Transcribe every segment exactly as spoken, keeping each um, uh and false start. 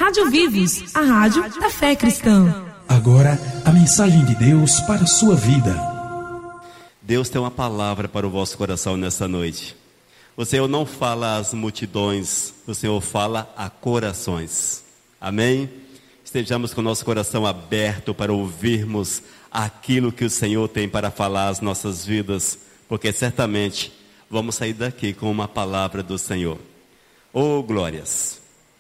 Rádio Vivos, a rádio da fé cristã. Agora, a mensagem de Deus para a sua vida. Deus tem uma palavra para o vosso coração nessa noite. O Senhor não fala às multidões, o Senhor fala a corações. Amém? Estejamos com o nosso coração aberto para ouvirmos aquilo que o Senhor tem para falar às nossas vidas, porque certamente vamos sair daqui com uma palavra do Senhor. Oh, glórias!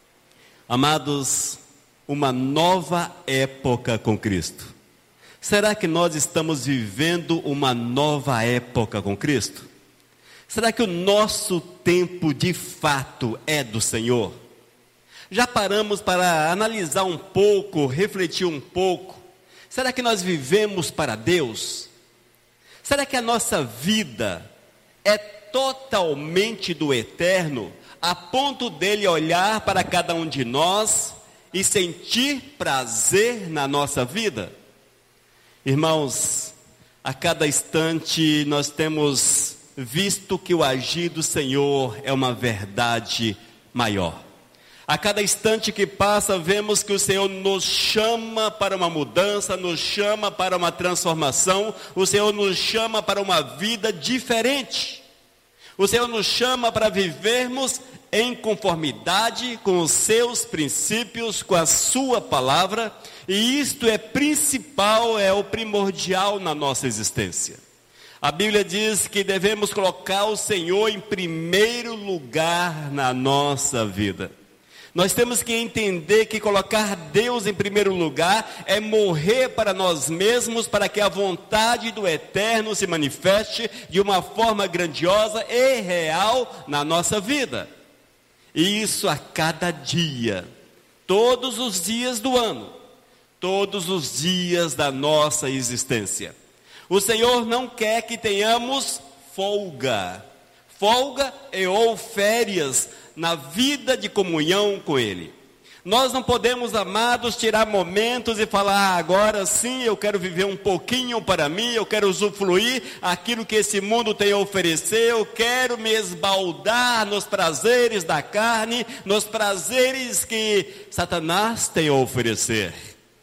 Amados, uma nova época com Cristo. Será que nós estamos vivendo uma nova época com Cristo? Será que o nosso tempo de fato é do Senhor? Já paramos para analisar um pouco, refletir um pouco? Será que nós vivemos para Deus? Será que a nossa vida é totalmente do eterno, a ponto dele olhar para cada um de nós e sentir prazer na nossa vida? Irmãos, a cada instante nós temos visto que o agir do Senhor é uma verdade maior. A cada instante que passa, vemos que o Senhor nos chama para uma mudança, nos chama para uma transformação, o Senhor nos chama para uma vida diferente. O Senhor nos chama para vivermos em conformidade com os seus princípios, com a sua palavra, e isto é principal, é o primordial na nossa existência. A Bíblia diz que devemos colocar o Senhor em primeiro lugar na nossa vida. Nós temos que entender que colocar Deus em primeiro lugar é morrer para nós mesmos, para que a vontade do Eterno se manifeste de uma forma grandiosa e real na nossa vida. E isso a cada dia, todos os dias do ano, todos os dias da nossa existência. O Senhor não quer que tenhamos folga, folga e ou férias na vida de comunhão com Ele. Nós não podemos, amados, tirar momentos e falar, ah, agora sim eu quero viver um pouquinho para mim, eu quero usufruir aquilo que esse mundo tem a oferecer, eu quero me esbaldar nos prazeres da carne, nos prazeres que Satanás tem a oferecer.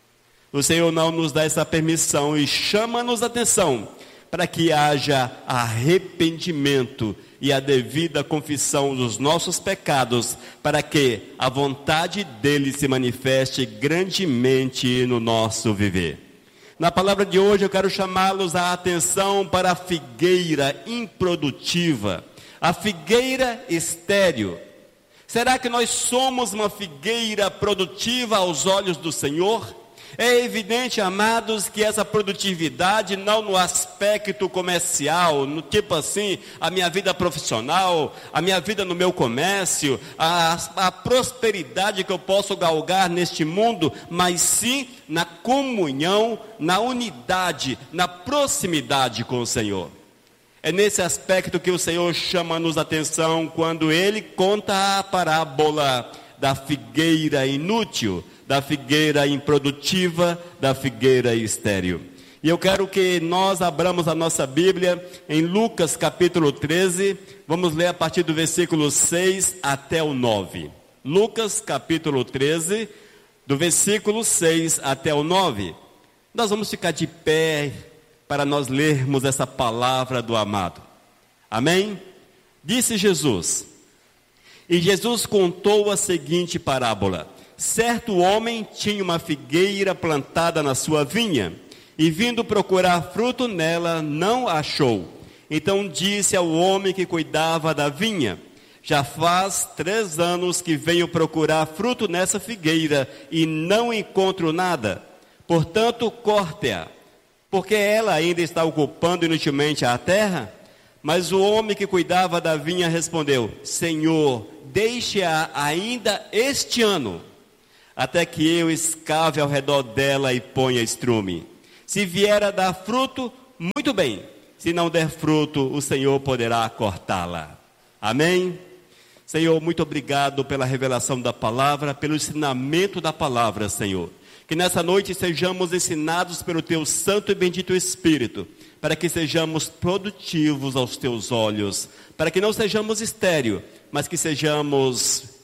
O Senhor não nos dá essa permissão e chama-nos a atenção para que haja arrependimento e a devida confissão dos nossos pecados, para que a vontade dele se manifeste grandemente no nosso viver. Na palavra de hoje eu quero chamá-los a atenção para a figueira improdutiva, a figueira estéril. Será que nós somos uma figueira produtiva aos olhos do Senhor? É evidente, amados, que essa produtividade, não no aspecto comercial, no tipo assim, a minha vida profissional, a minha vida no meu comércio, a, a prosperidade que eu posso galgar neste mundo, mas sim na comunhão, na unidade, na proximidade com o Senhor. É nesse aspecto que o Senhor chama-nos a atenção quando Ele conta a parábola da figueira inútil, da figueira improdutiva, da figueira estéril. E eu quero que nós abramos a nossa Bíblia em Lucas capítulo treze, vamos ler a partir do versículo seis até o nove. Lucas capítulo treze, do versículo seis até o nove. Nós vamos ficar de pé para nós lermos essa palavra do amado. Amém? Disse Jesus, e Jesus contou a seguinte parábola. Certo homem tinha uma figueira plantada na sua vinha, e vindo procurar fruto nela, não achou. Então disse ao homem que cuidava da vinha, já faz três anos que venho procurar fruto nessa figueira, e não encontro nada. Portanto, corte-a, porque ela ainda está ocupando inutilmente a terra. Mas o homem que cuidava da vinha respondeu, Senhor, deixe-a ainda este ano, até que eu escave ao redor dela e ponha estrume. Se vier a dar fruto, muito bem. Se não der fruto, o Senhor poderá cortá-la. Amém? Senhor, muito obrigado pela revelação da palavra, pelo ensinamento da palavra, Senhor. Que nessa noite sejamos ensinados pelo Teu Santo e Bendito Espírito, para que sejamos produtivos aos Teus olhos, para que não sejamos estéril, mas que sejamos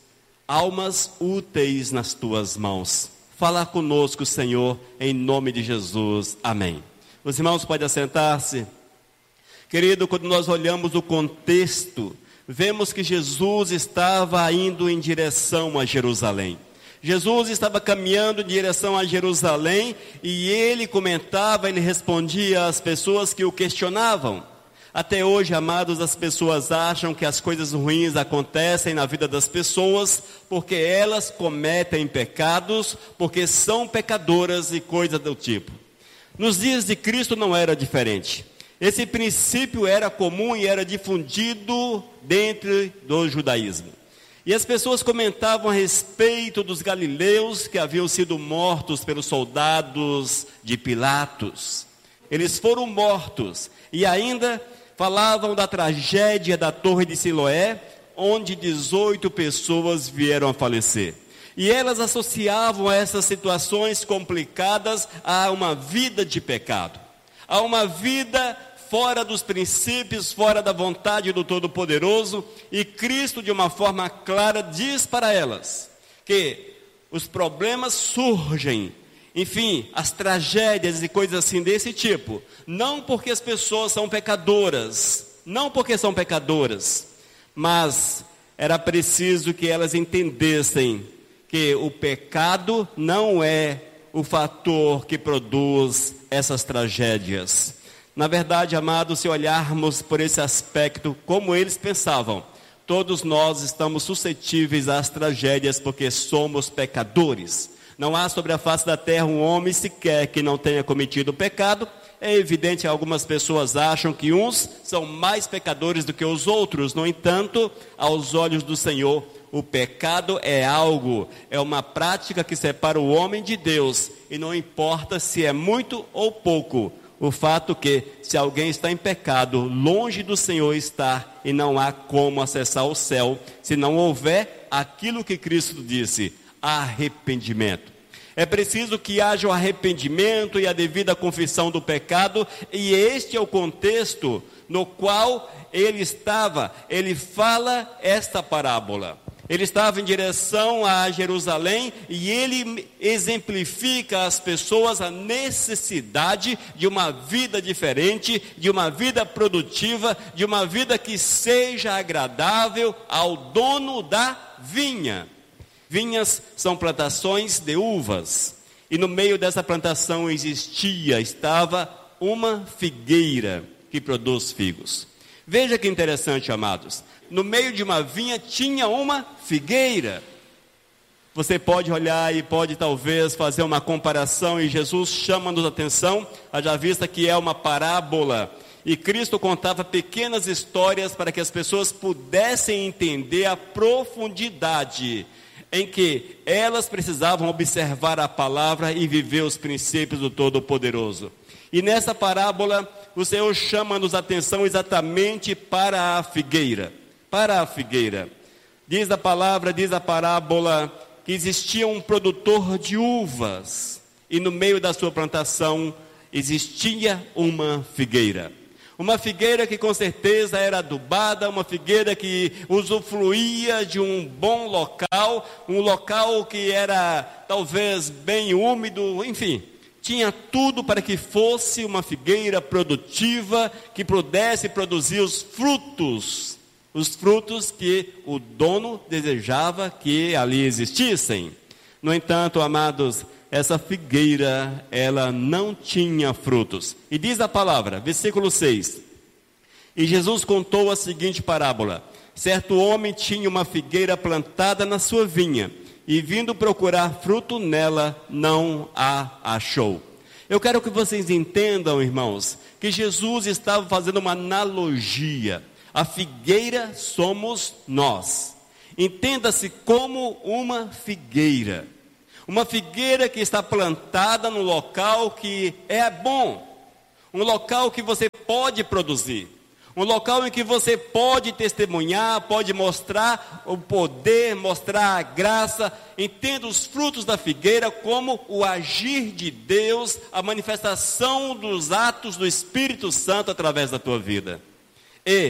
almas úteis nas tuas mãos. Fala conosco, Senhor, em nome de Jesus. Amém. Os irmãos podem assentar-se. Querido, quando nós olhamos o contexto, vemos que Jesus estava indo em direção a Jerusalém. Jesus estava caminhando em direção a Jerusalém e ele comentava, ele respondia às pessoas que o questionavam. Até hoje, amados, as pessoas acham que as coisas ruins acontecem na vida das pessoas porque elas cometem pecados, porque são pecadoras e coisas do tipo. Nos dias de Cristo não era diferente. Esse princípio era comum e era difundido dentro do judaísmo. E as pessoas comentavam a respeito dos galileus que haviam sido mortos pelos soldados de Pilatos. Eles foram mortos e ainda falavam da tragédia da Torre de Siloé, onde dezoito pessoas vieram a falecer. E elas associavam essas situações complicadas a uma vida de pecado, a uma vida fora dos princípios, fora da vontade do Todo-Poderoso. E Cristo, de uma forma clara, diz para elas que os problemas surgem, enfim, as tragédias e coisas assim desse tipo, não porque as pessoas são pecadoras, não porque são pecadoras, mas era preciso que elas entendessem que o pecado não é o fator que produz essas tragédias. Na verdade, amados, se olharmos por esse aspecto, como eles pensavam, todos nós estamos suscetíveis às tragédias porque somos pecadores. Não há sobre a face da terra um homem sequer que não tenha cometido pecado. É evidente que algumas pessoas acham que uns são mais pecadores do que os outros. No entanto, aos olhos do Senhor, o pecado é algo, é uma prática que separa o homem de Deus. E não importa se é muito ou pouco, o fato que, se alguém está em pecado, longe do Senhor está, e não há como acessar o céu, se não houver aquilo que Cristo disse: arrependimento. É preciso que haja o arrependimento e a devida confissão do pecado, e este é o contexto no qual ele estava. Ele fala esta parábola. Ele estava em direção a Jerusalém e ele exemplifica às pessoas a necessidade de uma vida diferente, de uma vida produtiva, de uma vida que seja agradável ao dono da vinha. Vinhas são plantações de uvas, e no meio dessa plantação existia, estava uma figueira que produz figos. Veja que interessante, amados. No meio de uma vinha tinha uma figueira. Você pode olhar e pode talvez fazer uma comparação, e Jesus chama-nos a atenção, haja vista que é uma parábola. E Cristo contava pequenas histórias para que as pessoas pudessem entender a profundidade em que elas precisavam observar a palavra e viver os princípios do Todo-Poderoso. E nessa parábola, o Senhor chama-nos a atenção exatamente para a figueira. Para a figueira. Diz a palavra, diz a parábola, que existia um produtor de uvas, e no meio da sua plantação existia uma figueira. Uma figueira que com certeza era adubada, uma figueira que usufruía de um bom local, um local que era talvez bem úmido, enfim, tinha tudo para que fosse uma figueira produtiva, que pudesse produzir os frutos, os frutos que o dono desejava que ali existissem. No entanto, amados, essa figueira, ela não tinha frutos. E diz a palavra, versículo seis. E Jesus contou a seguinte parábola. Certo homem tinha uma figueira plantada na sua vinha, e vindo procurar fruto nela, não a achou. Eu quero que vocês entendam, irmãos, que Jesus estava fazendo uma analogia. A figueira somos nós. Entenda-se como uma figueira. Uma figueira que está plantada no local que é bom, um local que você pode produzir, um local em que você pode testemunhar, pode mostrar o poder, mostrar a graça. Entenda os frutos da figueira como o agir de Deus, a manifestação dos atos do Espírito Santo através da tua vida. E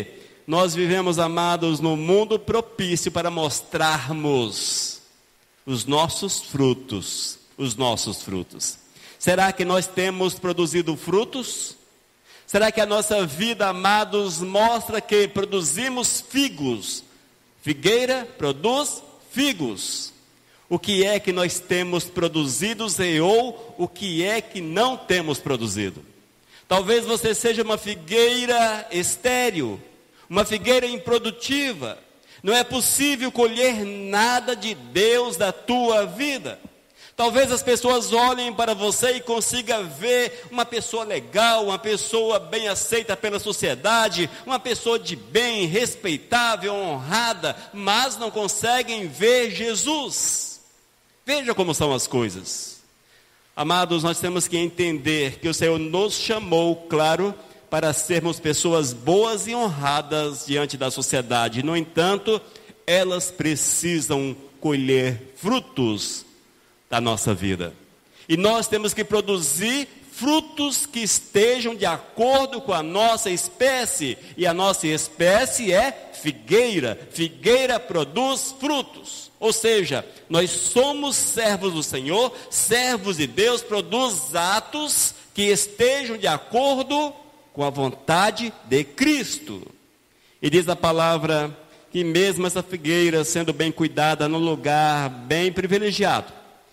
nós vivemos, amados, num mundo propício para mostrarmos os nossos frutos, os nossos frutos. Será que nós temos produzido frutos? Será que a nossa vida, amados, mostra que produzimos figos? Figueira produz figos. O que é que nós temos produzido e ou o que é que não temos produzido? Talvez você seja uma figueira estéril, uma figueira improdutiva. Não é possível colher nada de Deus da tua vida. Talvez as pessoas olhem para você e consigam ver uma pessoa legal, uma pessoa bem aceita pela sociedade, uma pessoa de bem, respeitável, honrada, mas não conseguem ver Jesus. Veja como são as coisas. Amados, nós temos que entender que o Senhor nos chamou, claro, para sermos pessoas boas e honradas diante da sociedade. No entanto, elas precisam colher frutos da nossa vida. E nós temos que produzir frutos que estejam de acordo com a nossa espécie. E a nossa espécie é figueira. Figueira produz frutos. Ou seja, nós somos servos do Senhor, servos de Deus, produz atos que estejam de acordo com a vontade de Cristo. E diz a palavra que mesmo essa figueira, sendo bem cuidada num lugar bem privilegiado,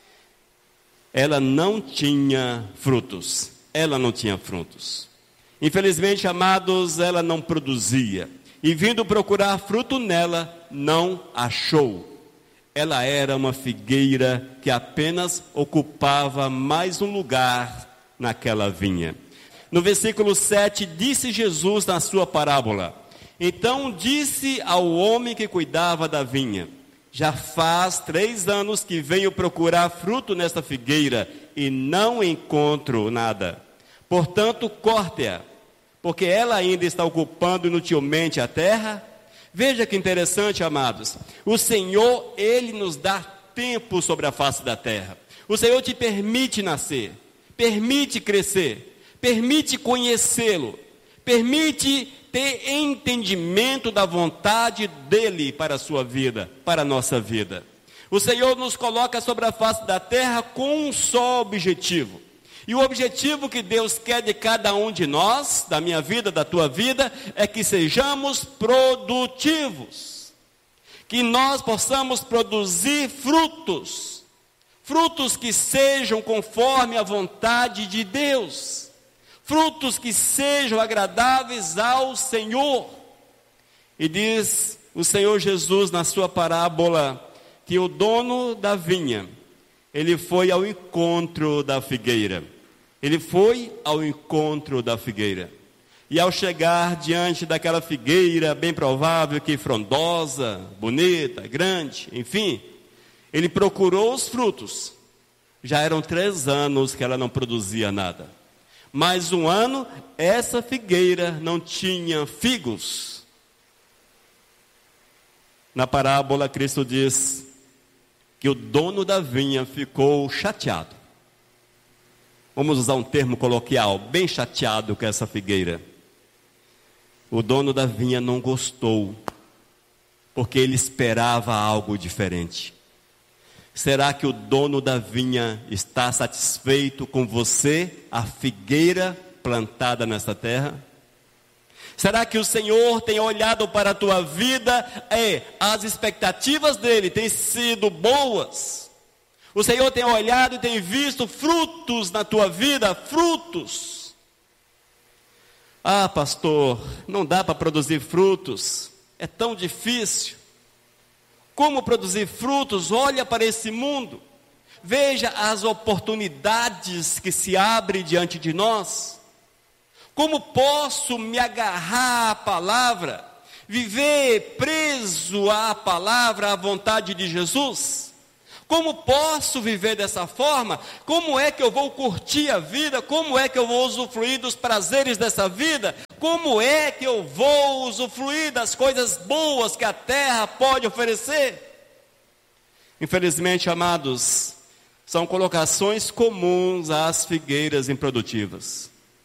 ela não tinha frutos. Ela não tinha frutos. Infelizmente, amados, ela não produzia. E vindo procurar fruto nela, não achou. Ela era uma figueira que apenas ocupava mais um lugar naquela vinha. No versículo sete, disse Jesus na sua parábola: então disse ao homem que cuidava da vinha: já faz três anos que venho procurar fruto nesta figueira e não encontro nada. Portanto, corte-a, porque ela ainda está ocupando inutilmente a terra. Veja que interessante, amados. O Senhor, Ele nos dá tempo sobre a face da terra. O Senhor te permite nascer, permite crescer, permite conhecê-lo, permite ter entendimento da vontade dEle para a sua vida, para a nossa vida. O Senhor nos coloca sobre a face da terra com um só objetivo. E o objetivo que Deus quer de cada um de nós, da minha vida, da tua vida, é que sejamos produtivos. Que nós possamos produzir frutos. Frutos que sejam conforme a vontade de Deus. Frutos que sejam agradáveis ao Senhor. E diz o Senhor Jesus na sua parábola que o dono da vinha, ele foi ao encontro da figueira. Ele foi ao encontro da figueira. E ao chegar diante daquela figueira, bem provável que frondosa, bonita, grande, enfim, ele procurou os frutos. Já eram três anos que ela não produzia nada. Mais um ano, essa figueira não tinha figos. Na parábola, Cristo diz que o dono da vinha ficou chateado. Vamos usar um termo coloquial, bem chateado com essa figueira. O dono da vinha não gostou, porque ele esperava algo diferente. Será que o dono da vinha está satisfeito com você, a figueira plantada nessa terra? Será que o Senhor tem olhado para a tua vida e as expectativas dele têm sido boas? O Senhor tem olhado e tem visto frutos na tua vida, frutos. Ah, pastor, não dá para produzir frutos, é tão difícil. Como produzir frutos? Olha para esse mundo, veja as oportunidades que se abrem diante de nós. Como posso me agarrar à palavra, viver preso à palavra, à vontade de Jesus? Como posso viver dessa forma? Como é que eu vou curtir a vida? Como é que eu vou usufruir dos prazeres dessa vida? Como é que eu vou usufruir das coisas boas que a terra pode oferecer? Infelizmente, amados, são colocações comuns às figueiras improdutivas.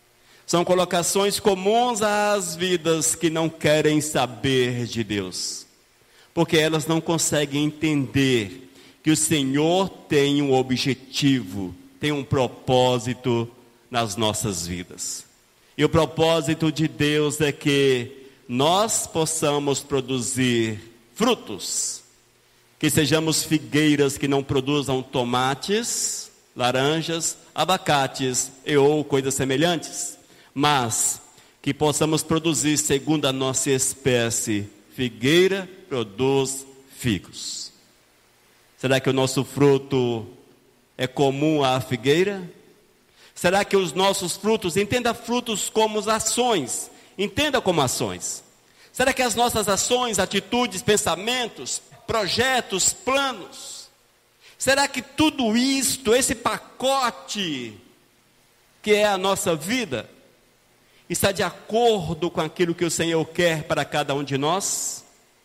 São colocações comuns às vidas que não querem saber de Deus, porque elas não conseguem entender que o Senhor tem um objetivo, tem um propósito nas nossas vidas. E o propósito de Deus é que nós possamos produzir frutos, que sejamos figueiras que não produzam tomates, laranjas, abacates e ou coisas semelhantes, mas que possamos produzir segundo a nossa espécie. Figueira produz figos. Será que o nosso fruto é comum à figueira? Será que os nossos frutos, entenda frutos como ações, entenda como ações. Será que as nossas ações, atitudes, pensamentos, projetos, planos, será que tudo isto, esse pacote que é a nossa vida, está de acordo com aquilo que o Senhor quer para cada um de nós?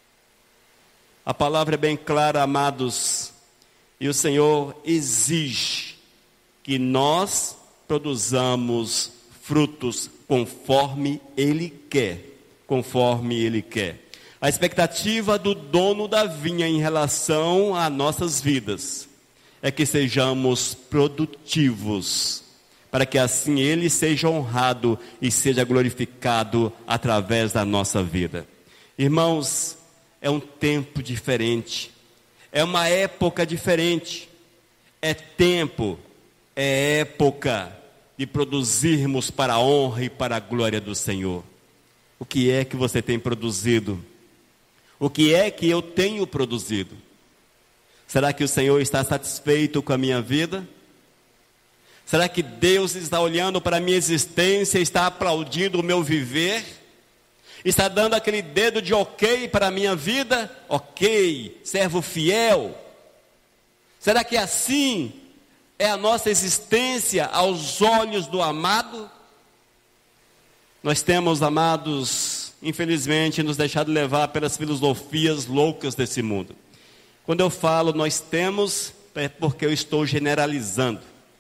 A palavra é bem clara, amados, e o Senhor exige que nós produzamos frutos conforme Ele quer, conforme Ele quer. A expectativa do dono da vinha em relação a nossas vidas é que sejamos produtivos, para que assim Ele seja honrado e seja glorificado através da nossa vida. Irmãos, é um tempo diferente, é uma época diferente, é tempo, é época de produzirmos para a honra e para a glória do Senhor. O que é que você tem produzido? O que é que eu tenho produzido? Será que o Senhor está satisfeito com a minha vida? Será que Deus está olhando para a minha existência e está aplaudindo o meu viver? Está dando aquele dedo de ok para a minha vida? Ok, servo fiel. Será que assim é a nossa existência aos olhos do amado? Nós temos, amados, infelizmente, nos deixado levar pelas filosofias loucas desse mundo. Quando eu falo nós temos, é porque eu estou generalizando.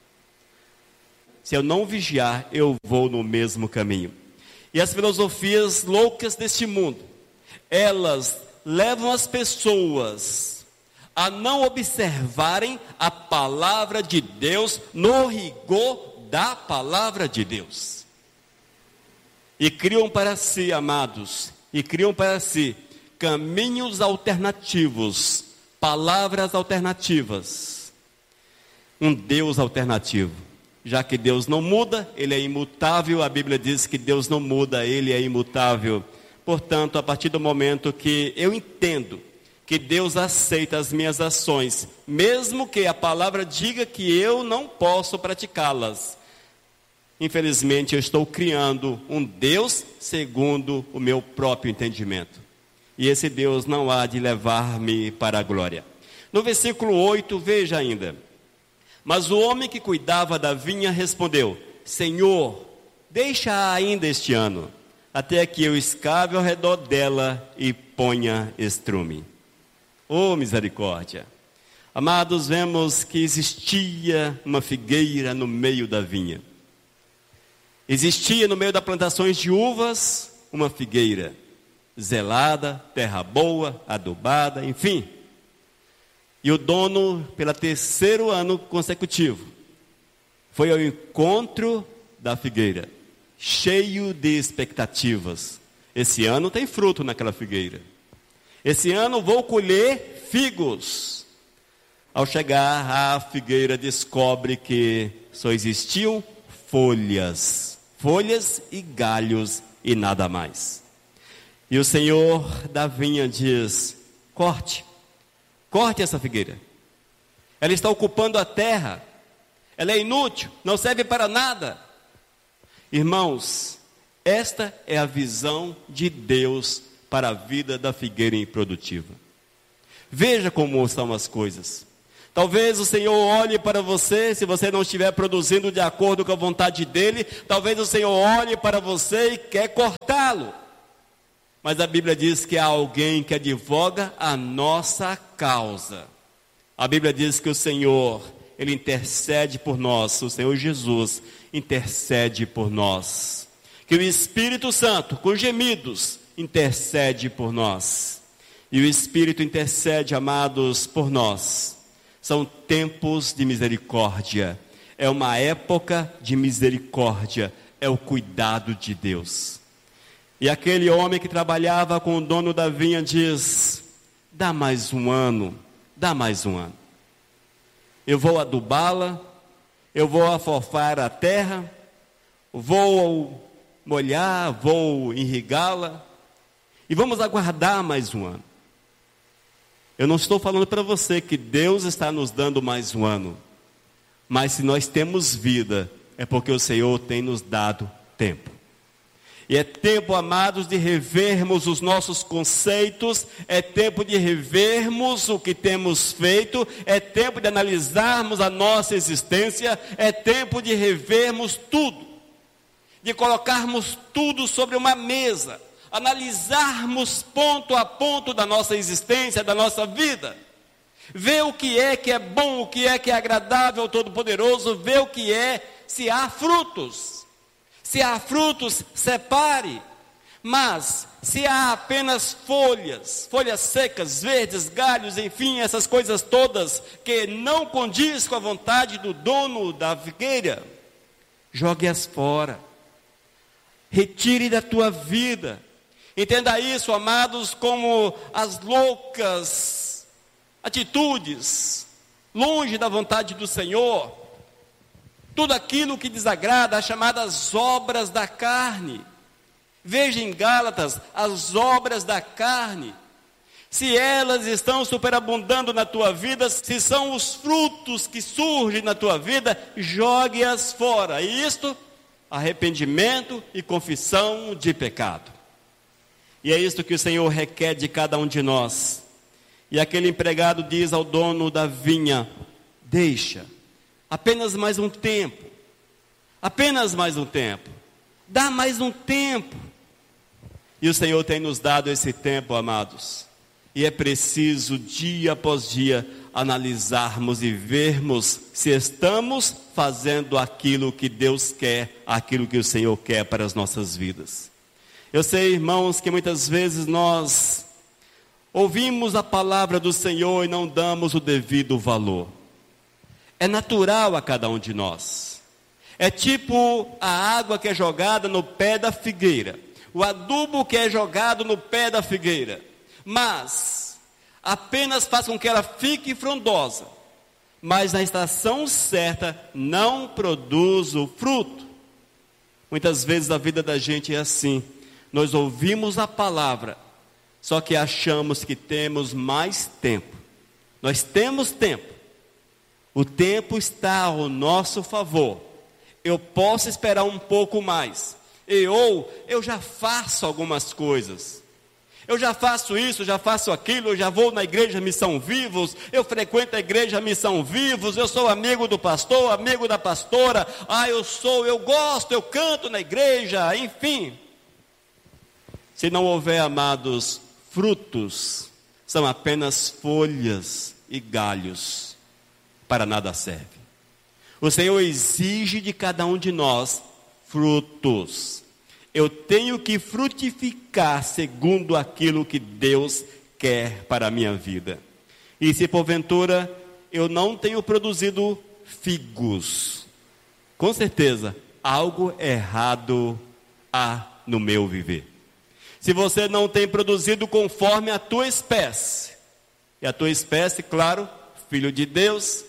Se eu não vigiar, eu vou no mesmo caminho. E as filosofias loucas deste mundo, elas levam as pessoas a não observarem a palavra de Deus no rigor da palavra de Deus. E criam para si, amados, e criam para si caminhos alternativos, palavras alternativas, um Deus alternativo. Já que Deus não muda, Ele é imutável, a Bíblia diz que Deus não muda, Ele é imutável. Portanto, a partir do momento que eu entendo que Deus aceita as minhas ações, mesmo que a palavra diga que eu não posso praticá-las, infelizmente eu estou criando um Deus segundo o meu próprio entendimento. E esse Deus não há de levar-me para a glória. No versículo oito, veja ainda. Mas o homem que cuidava da vinha respondeu: Senhor, deixa ainda este ano, até que eu escave ao redor dela e ponha estrume. Oh, misericórdia! Amados, vemos que existia uma figueira no meio da vinha. Existia no meio das plantações de uvas uma figueira, zelada, terra boa, adubada, enfim. E o dono, pelo terceiro ano consecutivo, foi ao encontro da figueira, cheio de expectativas. Esse ano tem fruto naquela figueira. Esse ano vou colher figos. Ao chegar à figueira, descobre que só existiam folhas, folhas e galhos e nada mais. E o Senhor da vinha diz: corte. Corte essa figueira. Ela está ocupando a terra. Ela é inútil, não serve para nada. Irmãos, esta é a visão de Deus para a vida da figueira improdutiva. Veja como são as coisas. Talvez o Senhor olhe para você, se você não estiver produzindo de acordo com a vontade dEle, talvez o Senhor olhe para você e quer cortá-lo. Mas a Bíblia diz que há alguém que advoga a nossa causa. A Bíblia diz que o Senhor, Ele intercede por nós, o Senhor Jesus intercede por nós. que o Espírito Santo, com gemidos, intercede por nós. E o Espírito intercede, amados, por nós. São tempos de misericórdia. É uma época de misericórdia. É o cuidado de Deus. E aquele homem que trabalhava com o dono da vinha diz: dá mais um ano, dá mais um ano. Eu vou adubá-la, eu vou afofar a terra, vou molhar, vou irrigá-la, e vamos aguardar mais um ano. Eu não estou falando para você que Deus está nos dando mais um ano, mas se nós temos vida, é porque o Senhor tem nos dado tempo. E é tempo, amados, de revermos os nossos conceitos, é tempo de revermos o que temos feito, é tempo de analisarmos a nossa existência, é tempo de revermos tudo, de colocarmos tudo sobre uma mesa, analisarmos ponto a ponto da nossa existência, da nossa vida, ver o que é que é bom, o que é que é agradável ao Todo-Poderoso, ver o que é, se há frutos. Se há frutos, separe. Mas, se há apenas folhas, folhas secas, verdes, galhos, enfim, essas coisas todas, que não condiz com a vontade do dono da figueira, jogue-as fora. Retire da tua vida. Entenda isso, amados, como as loucas atitudes, longe da vontade do Senhor. Tudo aquilo que desagrada, as chamadas obras da carne. Veja em Gálatas, as obras da carne. Se elas estão superabundando na tua vida, se são os frutos que surgem na tua vida, jogue-as fora. E isto, arrependimento e confissão de pecado. E é isto que o Senhor requer de cada um de nós. E aquele empregado diz ao dono da vinha: deixa. Apenas mais um tempo, apenas mais um tempo, dá mais um tempo. E o Senhor tem nos dado esse tempo, amados. E é preciso, dia após dia, analisarmos e vermos se estamos fazendo aquilo que Deus quer, aquilo que o Senhor quer para as nossas vidas. Eu sei, irmãos, que muitas vezes nós ouvimos a palavra do Senhor e não damos o devido valor. É natural a cada um de nós. É tipo a água que é jogada no pé da figueira, o adubo que é jogado no pé da figueira, mas apenas faz com que ela fique frondosa, mas na estação certa não produz o fruto. Muitas vezes a vida da gente é assim. Nós ouvimos a palavra, só que achamos que temos mais tempo. Nós temos tempo. O tempo está ao nosso favor. Eu posso esperar um pouco mais. E, ou eu já faço algumas coisas. Eu já faço isso, já faço aquilo, eu já vou na igreja Missão Vivos, eu frequento a igreja Missão Vivos, eu sou amigo do pastor, amigo da pastora, ah, eu sou, eu gosto, eu canto na igreja, enfim. Se não houver, amados, frutos, são apenas folhas e galhos. Para nada serve. O Senhor exige de cada um de nós frutos. Eu tenho que frutificar segundo aquilo que Deus quer para a minha vida. E se porventura eu não tenho produzido figos, com certeza algo errado há no meu viver. Se você não tem produzido conforme a tua espécie, e a tua espécie, claro, filho de Deus,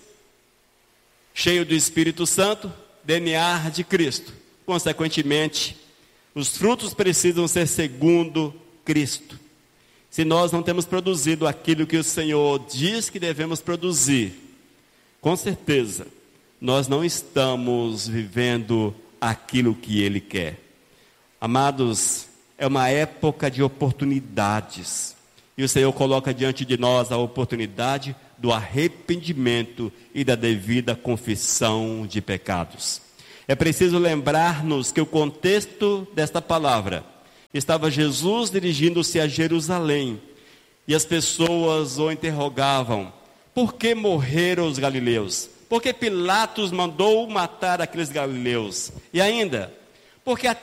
cheio do Espírito Santo, D N A de Cristo. Consequentemente, os frutos precisam ser segundo Cristo. Se nós não temos produzido aquilo que o Senhor diz que devemos produzir, com certeza, nós não estamos vivendo aquilo que Ele quer. Amados, é uma época de oportunidades. E o Senhor coloca diante de nós a oportunidade do arrependimento e da devida confissão de pecados. É preciso lembrar-nos que o contexto desta palavra estava Jesus dirigindo-se a Jerusalém e as pessoas o interrogavam: por que morreram os galileus? Por que Pilatos mandou matar aqueles galileus? E ainda, porque